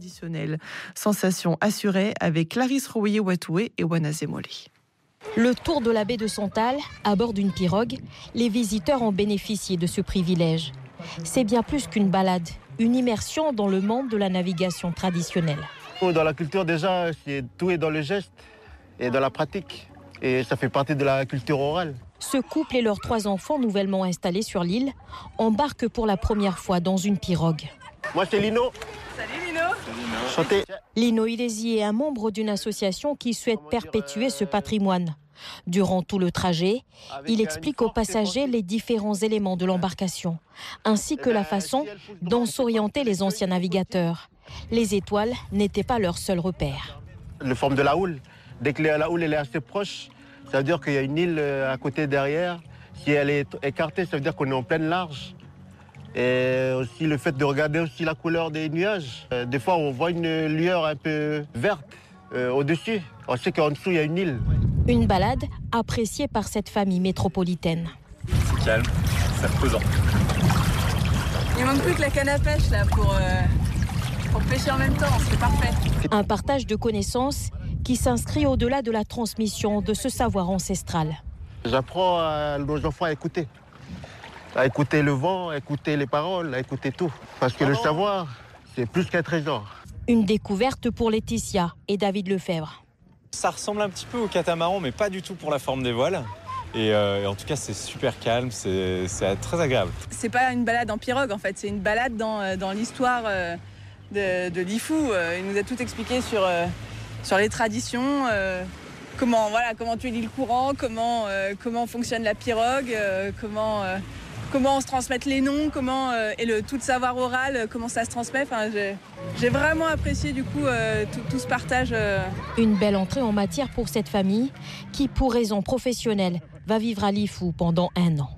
traditionnelle. Sensation assurée avec Clarisse Rouillet-Watoué et Wana Zemoli. Le tour de la baie de Santal, à bord d'une pirogue, les visiteurs ont bénéficié de ce privilège. C'est bien plus qu'une balade, une immersion dans le monde de la navigation traditionnelle. Dans la culture déjà, tout est dans le geste et dans la pratique. Et ça fait partie de la culture orale. Ce couple et leurs 3 enfants nouvellement installés sur l'île embarquent pour la première fois dans une pirogue. Moi c'est Lino. Salut Lino. Chantez. Lino Ilesi est un membre d'une association qui souhaite perpétuer ce patrimoine. Durant tout le trajet, il explique aux passagers les différents éléments de l'embarcation, ainsi que la façon dont s'orientaient les anciens navigateurs. Les étoiles n'étaient pas leur seul repère. La forme de la houle. Dès que la houle elle est assez proche, ça veut dire qu'il y a une île à côté derrière. Si elle est écartée, ça veut dire qu'on est en pleine large. Et aussi le fait de regarder aussi la couleur des nuages. Des fois, on voit une lueur un peu verte au-dessus. On sait qu'en dessous, il y a une île. Une balade appréciée par cette famille métropolitaine. C'est calme, c'est reposant. Il manque plus que la canne à pêche là pour pêcher en même temps, c'est parfait. Un partage de connaissances qui s'inscrit au-delà de la transmission de ce savoir ancestral. J'apprends à nos enfants à écouter le vent, à écouter les paroles, à écouter tout. Parce que le savoir, c'est plus qu'un trésor. Une découverte pour Laetitia et David Lefebvre. Ça ressemble un petit peu au catamaran, mais pas du tout pour la forme des voiles. Et en tout cas, c'est super calme, c'est très agréable. C'est pas une balade en pirogue en fait, c'est une balade dans l'histoire de Lifou. Il nous a tout expliqué sur les traditions, comment tuer l'île courant, comment fonctionne la pirogue, comment on se transmette les noms, et tout le savoir oral, comment ça se transmet. Enfin, j'ai vraiment apprécié du coup tout ce partage. Une belle entrée en matière pour cette famille qui, pour raison professionnelle, va vivre à Lifou pendant 1 an.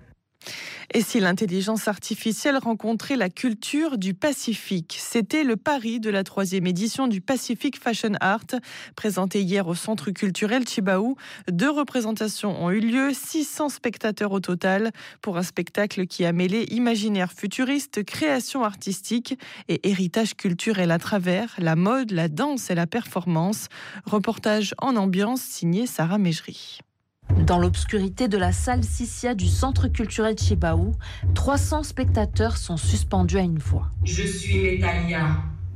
Et si l'intelligence artificielle rencontrait la culture du Pacifique? C'était le pari de la 3e édition du Pacific Fashion Art, présentée hier au Centre culturel Chibaou. 2 représentations ont eu lieu, 600 spectateurs au total, pour un spectacle qui a mêlé imaginaire futuriste, création artistique et héritage culturel à travers la mode, la danse et la performance. Reportage en ambiance signé Sarah Mejri. Dans l'obscurité de la salle Sissia du Centre culturel Chibaou, 300 spectateurs sont suspendus à une voix. Je suis Métalia.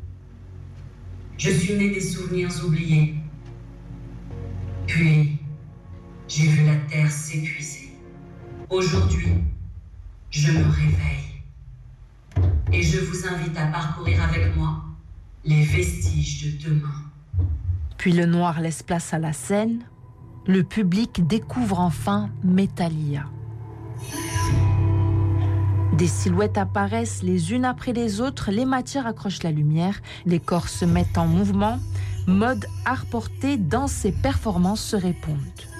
Je suis née des souvenirs oubliés. Puis, j'ai vu la terre s'épuiser. Aujourd'hui, je me réveille. Et je vous invite à parcourir avec moi les vestiges de demain. Puis le noir laisse place à la scène. Le public découvre enfin Métalia. Des silhouettes apparaissent les unes après les autres, les matières accrochent la lumière, les corps se mettent en mouvement, mode, art porté, danse et performance se répondent.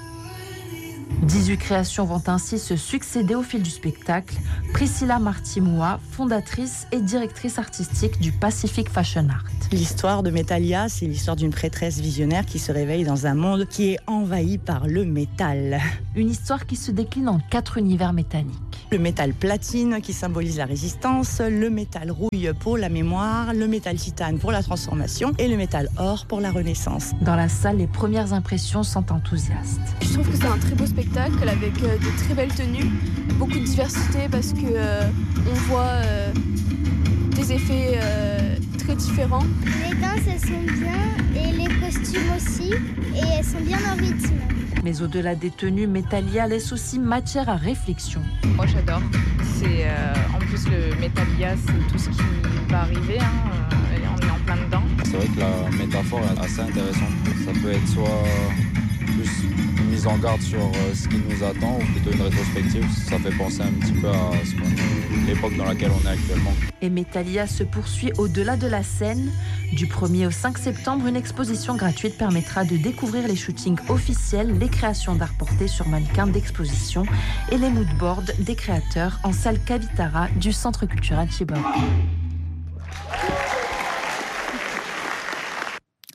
18 créations vont ainsi se succéder au fil du spectacle. Priscilla Martimoua, fondatrice et directrice artistique du Pacific Fashion Art. L'histoire de Métalia, c'est l'histoire d'une prêtresse visionnaire qui se réveille dans un monde qui est envahi par le métal. Une histoire qui se décline en 4 univers métalliques. Le métal platine qui symbolise la résistance, le métal rouille pour la mémoire, le métal titane pour la transformation et le métal or pour la renaissance. Dans la salle, les premières impressions sont enthousiastes. Je trouve que c'est un très beau spectacle avec de très belles tenues, beaucoup de diversité parce que on voit des effets très différents. Les danses elles sont bien et les costumes aussi et elles sont bien en rythme. Mais au-delà des tenues, Métalia laisse aussi matière à réflexion. Moi j'adore. C'est en plus le Métalia, c'est tout ce qui va arriver. On est en plein dedans. C'est vrai que la métaphore est assez intéressante. Ça peut être soit plus une mise en garde sur ce qui nous attend ou plutôt une rétrospective. Ça fait penser un petit peu à l'époque dans laquelle on est actuellement. Et Métalia se poursuit au-delà de la scène. Du 1er au 5 septembre, une exposition gratuite permettra de découvrir les shootings officiels, les créations d'art portées sur mannequins d'exposition et les moodboards des créateurs en salle Kavitara du Centre culturel Chibaou.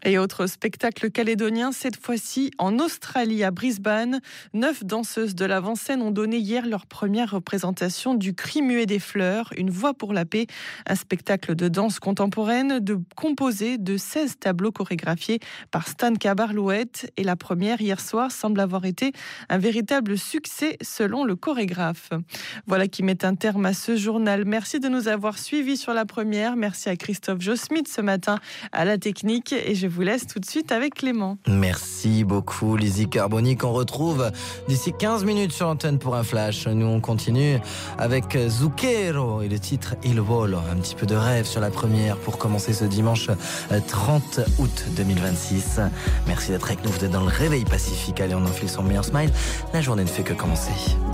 Et autre spectacle calédonien, cette fois-ci en Australie, à Brisbane. 9 danseuses de l'avant-scène ont donné hier leur première représentation du Cri muet des fleurs, une voix pour la paix, un spectacle de danse contemporaine composé de 16 tableaux chorégraphiés par Stan Cabarlouette. Et la première, hier soir, semble avoir été un véritable succès selon le chorégraphe. Voilà qui met un terme à ce journal. Merci de nous avoir suivis sur la première. Merci à Christophe Josmith ce matin à la technique. Et je vous laisse tout de suite avec Clément. Merci beaucoup Lizzie Carboni, qu'on retrouve d'ici 15 minutes sur l'antenne pour un flash. Nous on continue avec Zucchero et le titre Il Volo. Un petit peu de rêve sur la première pour commencer ce dimanche 30 août 2026. Merci d'être avec nous, vous êtes dans le Réveil Pacifique. Allez, on enfile son meilleur smile. La journée ne fait que commencer.